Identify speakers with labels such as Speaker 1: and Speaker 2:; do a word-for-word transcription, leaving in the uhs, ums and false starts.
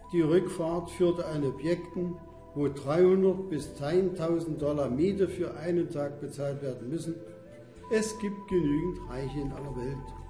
Speaker 1: Die Rückfahrt führte an Objekten, wo dreihundert bis zehntausend Dollar Miete für einen Tag bezahlt werden müssen. Es gibt genügend Reiche in aller Welt.